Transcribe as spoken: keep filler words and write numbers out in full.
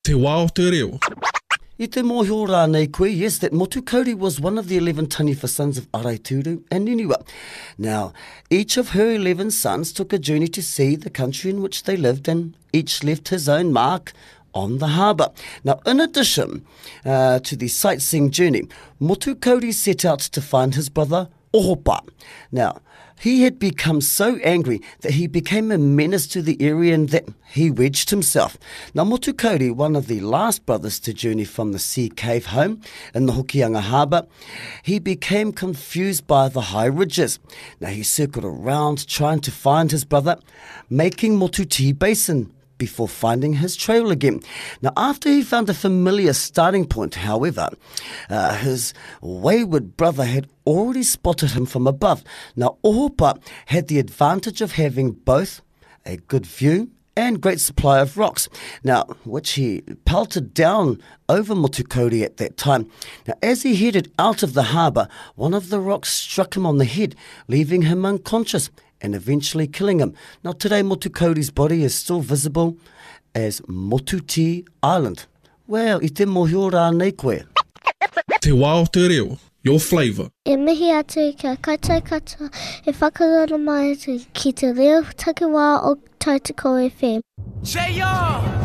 Te wā o te reo. I te mōhio rānei koe, yes, that Motukauri was one of the eleven Taniwha sons of Araituru and Niniwa. Now, each of her eleven sons took a journey to see the country in which they lived, and each left his own mark on the harbour. Now, in addition uh, to the sightseeing journey, Motukauri set out to find his brother Ohopa. Now, he had become so angry that he became a menace to the area and that he wedged himself. Now, Motukauri, one of the last brothers to journey from the sea cave home in the Hokianga Harbour, he became confused by the high ridges. Now, he circled around trying to find his brother, making Motuti Basin before finding his trail again. Now, after he found a familiar starting point, however, uh, his wayward brother had already spotted him from above. Now, Ohopa had the advantage of having both a good view and great supply of rocks, now which he pelted down over Motukauri at that time. Now, as he headed out of the harbour, one of the rocks struck him on the head, leaving him unconscious and eventually killing him. Now, today Motukauri's body is still visible as Motuti Island. Well, I te mōhio rānei koe. Te wā o te reo, your flavour. E mihi atu kia kaitai katoa, e whakarara mai atu ki te reo takiwā o Tautoko F M.